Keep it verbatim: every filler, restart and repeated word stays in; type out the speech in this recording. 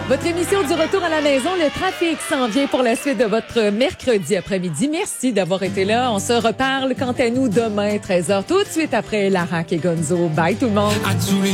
Votre émission du retour à la maison, le trafic s'en vient pour la suite de votre mercredi après-midi. Merci d'avoir été là. On se reparle quant à nous demain, treize heures, tout de suite après Larac et Gonzo. Bye tout le monde.